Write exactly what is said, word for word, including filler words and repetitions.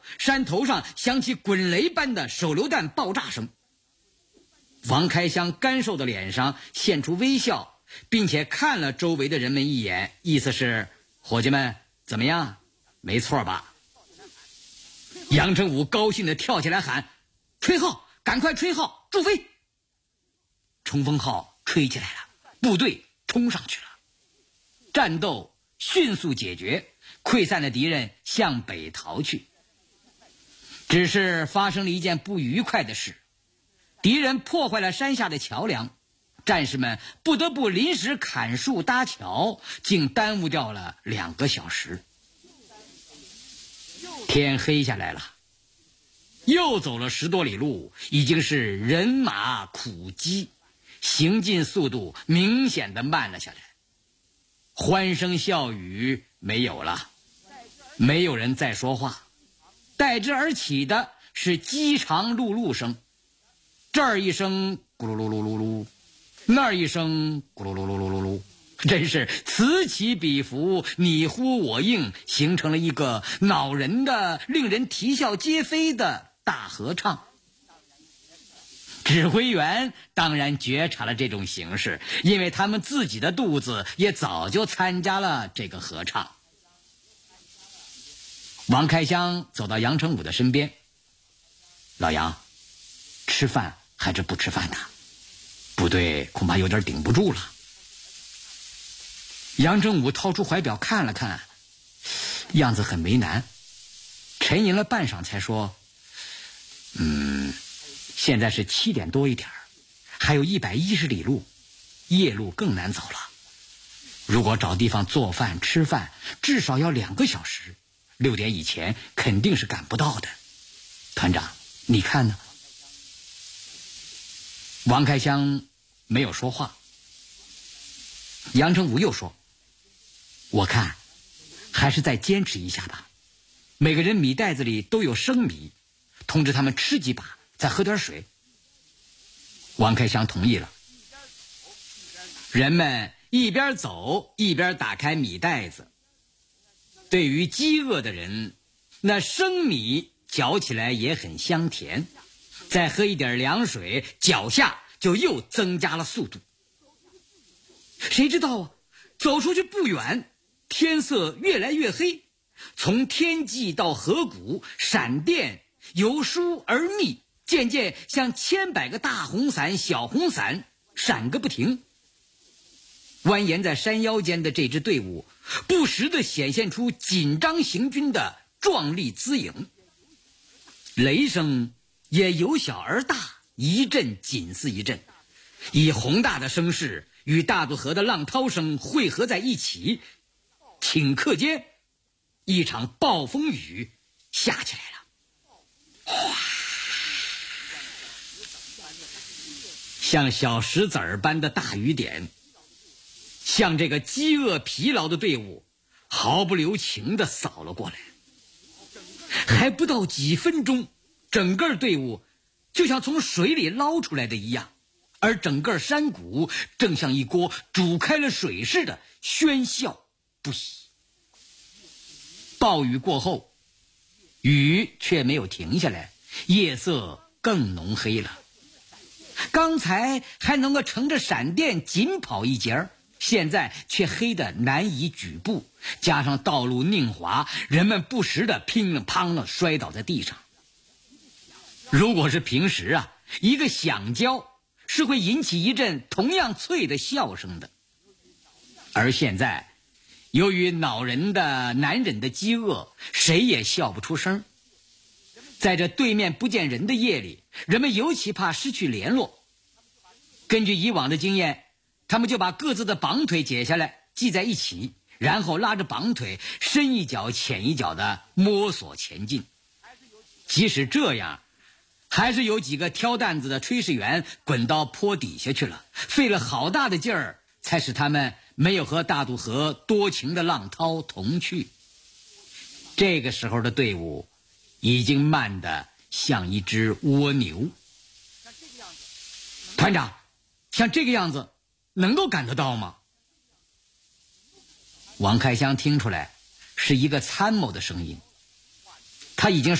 山头上响起滚雷般的手榴弹爆炸声。王开湘干瘦的脸上现出微笑，并且看了周围的人们一眼，意思是伙计们怎么样，没错吧？杨成武高兴地跳起来喊：吹号，赶快吹号，助飞！冲锋号吹起来了，部队冲上去了，战斗迅速解决，溃散的敌人向北逃去。只是发生了一件不愉快的事，敌人破坏了山下的桥梁，战士们不得不临时砍树搭桥，竟耽误掉了两个小时。天黑下来了，又走了十多里路，已经是人马苦饥，行进速度明显的慢了下来。欢声笑语没有了，没有人再说话，代之而起的是饥肠辘辘声，这儿一声咕噜噜噜噜噜，那儿一声咕噜噜噜噜噜噜，真是此起彼伏，你呼我应，形成了一个恼人的、令人啼笑皆非的大合唱。指挥员当然觉察了这种形势，因为他们自己的肚子也早就参加了这个合唱。王开湘走到杨成武的身边：老杨，吃饭还是不吃饭呢？部队恐怕有点顶不住了。杨成武掏出怀表看了看，样子很为难，沉吟了半晌才说：嗯，现在是七点多一点，还有一百一十里路，夜路更难走了。如果找地方做饭吃饭，至少要两个小时，六点以前肯定是赶不到的。团长，你看呢？王开湘没有说话。杨成武又说：我看还是再坚持一下吧，每个人米袋子里都有生米，通知他们吃几把，再喝点水。王开湘同意了。人们一边走一边打开米袋子。对于饥饿的人，那生米嚼起来也很香甜，再喝一点凉水，脚下就又增加了速度。谁知道啊，走出去不远，天色越来越黑，从天际到河谷，闪电由疏而密，渐渐像千百个大红伞、小红伞闪个不停。蜿蜒在山腰间的这支队伍，不时地显现出紧张行军的壮丽姿影。雷声也由小而大，一阵紧似一阵，以宏大的声势与大渡河的浪涛声汇合在一起，顷刻间一场暴风雨下起来了。哗，像小石子儿般的大雨点向这个饥饿疲劳的队伍毫不留情地扫了过来。还不到几分钟，整个队伍就像从水里捞出来的一样，而整个山谷正像一锅煮开了水似的喧嚣不已。暴雨过后，雨却没有停下来，夜色更浓黑了。刚才还能够乘着闪电紧跑一截儿，现在却黑得难以举步，加上道路宁滑，人们不时的乒了乓了摔倒在地上。如果是平时啊，一个响叫是会引起一阵同样脆的笑声的，而现在由于恼人的难忍的饥饿，谁也笑不出声。在这对面不见人的夜里，人们尤其怕失去联络。根据以往的经验，他们就把各自的绑腿解下来系在一起，然后拉着绑腿深一脚浅一脚的摸索前进。即使这样，还是有几个挑担子的炊事员滚到坡底下去了，费了好大的劲儿，才使他们没有和大渡河多情的浪涛同去。这个时候的队伍已经慢得像一只蜗牛。团长，像这个样子能够赶得到吗？王开湘听出来是一个参谋的声音，他已经